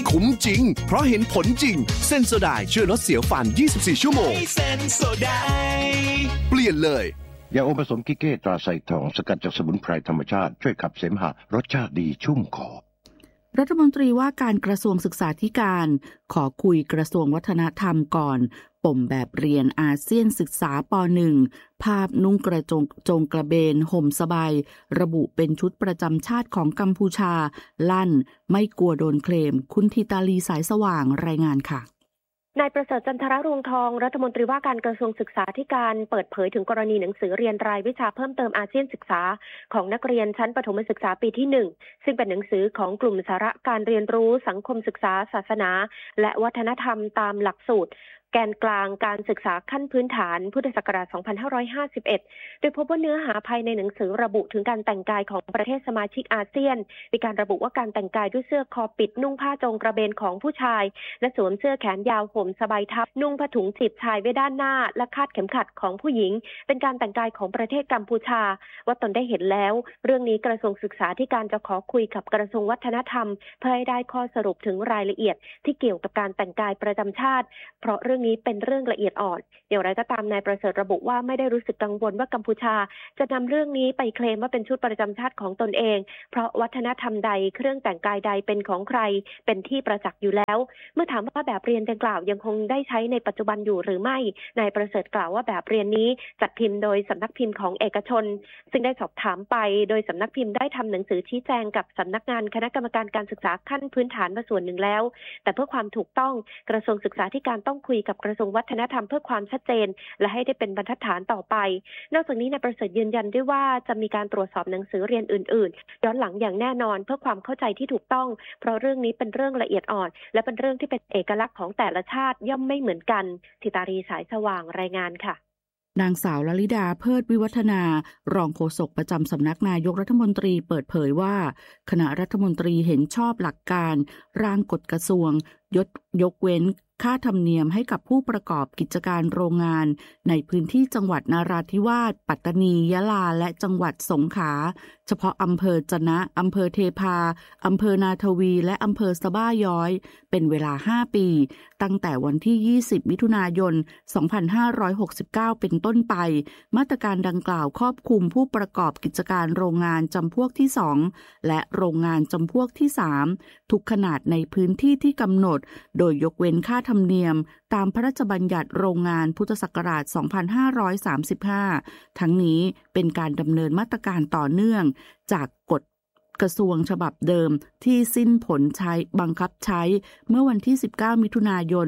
คุ้มจริงเพราะเห็นผลจริงเซนโซไดช่วยลดเสียวฟัน24ชั่วโมงเซนโซไดเปลี่ยนเลยยาอมผสมกิเก้ตราไซทองสกัดจากสมุนไพรธรรมชาติช่วยขับเสมหะรสชาติดีชุ่มคอรัฐมนตรีว่าการกระทรวงศึกษาธิการขอคุยกระทรวงวัฒนธรรมก่อนปมแบบเรียนอาเซียนศึกษาป .1 ภาพนุ่งกระจงกระเบนห่มสบายระบุเป็นชุดประจำชาติของกัมพูชาลั่นไม่กลัวโดนเคลมคุณธิตาลีสายสว่างรายงานค่ะนายประเสริฐจันทรรวงทองรัฐมนตรีว่าการกระทรวงศึกษาธิการเปิดเผยถึงกรณีหนังสือเรียนรายวิชาเพิ่มเติมอาเซียนศึกษาของนักเรียนชั้นประถมศึกษาปีที่1ซึ่งเป็นหนังสือของกลุ่มสาระการเรียนรู้สังคมศึกษาศาสนาและวัฒนธรรมตามหลักสูตรแกนกลางการศึกษาขั้นพื้นฐานพุทธศักราช 2551 โดยพบว่าเนื้อหาภายในหนังสือระบุถึงการแต่งกายของประเทศสมาชิกอาเซียนมีการระบุว่าการแต่งกายด้วยเสื้อคอปิดนุ่งผ้าจงกระเบนของผู้ชายและสวมเสื้อแขนยาวห่มสบายทับนุ่งผ้าถุงจีบชายไว้ด้านหน้าและคาดเข็มขัดของผู้หญิงเป็นการแต่งกายของประเทศกัมพูชาว่าตนได้เห็นแล้วเรื่องนี้กระทรวงศึกษาธิการจะขอคุยกับกระทรวงวัฒนธรรมเพื่อให้ได้ข้อสรุปถึงรายละเอียดที่เกี่ยวกับการแต่งกายประจำชาติเพราะเรื่องนี้เป็นเรื่องละเอียดอ่อนอย่างไรก็ตามนายประเสริฐระบุว่าไม่ได้รู้สึกกังวลว่ากัมพูชาจะนำเรื่องนี้ไปเคลมว่าเป็นชุดประจำชาติของตนเองเพราะวัฒนธรรมใดเครื่องแต่งกายใดเป็นของใครเป็นที่ประจักษ์อยู่แล้วเมื่อถามว่าแบบเรียนดังกล่าวยังคงได้ใช้ในปัจจุบันอยู่หรือไม่นายประเสริฐกล่าวว่าแบบเรียนนี้จัดพิมพ์โดยสำนักพิมพ์ของเอกชนซึ่งได้สอบถามไปโดยสำนักพิมพ์ได้ทำหนังสือชี้แจงกับสำนักงานคณะกรรมการการศึกษาขั้นพื้นฐานมาส่วนหนึ่งแล้วแต่เพื่อความถูกต้องกระทรวงศึกษาธิการต้องคุยกับกระทรวงวัฒนธรรมเพื่อความชัดเจนและให้ได้เป็นบรรทัดฐานต่อไปนอกจากนี้นายประเสริฐยืนยันด้วยว่าจะมีการตรวจสอบหนังสือเรียนอื่นๆย้อนหลังอย่างแน่นอนเพื่อความเข้าใจที่ถูกต้องเพราะเรื่องนี้เป็นเรื่องละเอียดอ่อนและเป็นเรื่องที่เป็นเอกลักษณ์ของแต่ละชาติย่อมไม่เหมือนกันธิตารีสายสว่างรายงานค่ะนางสาวลลิดาเพิดวิวัฒนารองโฆษกประจำสำนักนายกรัฐมนตรีเปิดเผยว่าคณะรัฐมนตรีเห็นชอบหลักการร่างกฎกระทรวงยกเว้นค่าธรรมเนียมให้กับผู้ประกอบกิจการโรงงานในพื้นที่จังหวัดนราธิวาสปัตตานียะลาและจังหวัดสงขลาเฉพาะอำเภอจะนะอำเภอเทพาอำเภอนาทวีและอำเภอสะบ้าย้อยเป็นเวลา5ปีตั้งแต่วันที่20มิถุนายน2569เป็นต้นไปมาตรการดังกล่าวครอบคลุมผู้ประกอบกิจการโรงงานจำพวกที่2และโรงงานจำพวกที่3ทุกขนาดในพื้นที่ที่กำหนดโดยยกเว้นค่าธรรมเนียมตามพระราชบัญญัติโรงงานพุทธศักราช 2535 ทั้งนี้เป็นการดำเนินมาตรการต่อเนื่องจากกฎกระทรวงฉบับเดิมที่สิ้นผลใช้บังคับใช้เมื่อวันที่19มิถุนายน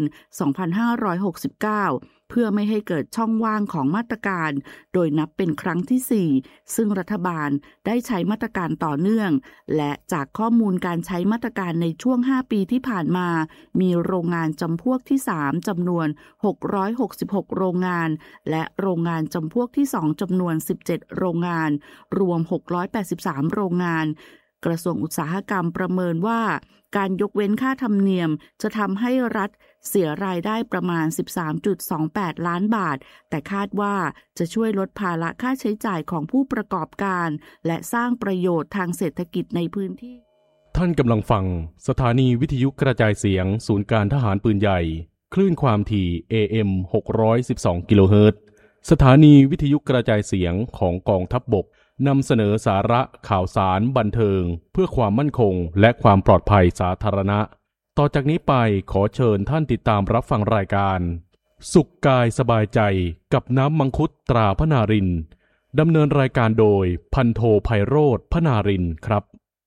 2569เพื่อไม่ให้เกิดช่องว่างของมาตรการโดยนับเป็นครั้งที่4ซึ่งรัฐบาลได้ใช้มาตรการต่อเนื่องและจากข้อมูลการใช้มาตรการในช่วง5ปีที่ผ่านมามีโรงงานจำพวกที่3จำนวน666โรงงานและโรงงานจำพวกที่2จำนวน17โรงงานรวม683โรงงานกระทรวงอุตสาหกรรมประเมินว่าการยกเว้นค่าธรรมเนียมจะทำให้รัฐเสียรายได้ประมาณ 13.28 ล้านบาทแต่คาดว่าจะช่วยลดภาระค่าใช้จ่ายของผู้ประกอบการและสร้างประโยชน์ทางเศรษฐกิจในพื้นที่ท่านกำลังฟังสถานีวิทยุกระจายเสียงศูนย์การทหารปืนใหญ่คลื่นความถี่ AM 612 กิโลเฮิรตซ์สถานีวิทยุกระจายเสียงของกองทัพบกนำเสนอสาระข่าวสารบันเทิงเพื่อความมั่นคงและความปลอดภัยสาธารณะต่อจากนี้ไปขอเชิญท่านติดตามรับฟังรายการสุขกายสบายใจกับน้ำมังคุดตราพนารินดำเนินรายการโดยพันโทไพโรจน์พนารินครับ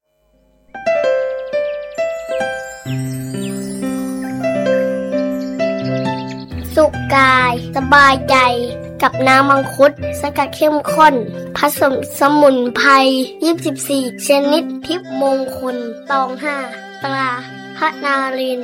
สุขกายสบายใจกับน้ำมังคุดสกัดเข้มข้นผสมสมุนไพร24ชนิดทิพย์มงคลตอง5ตราพนาริน